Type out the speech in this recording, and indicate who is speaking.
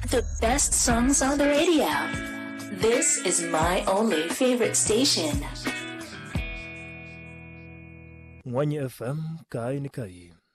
Speaker 1: The best songs on the radio. This is my only favorite station.
Speaker 2: Mwanya FM, kai ni kai.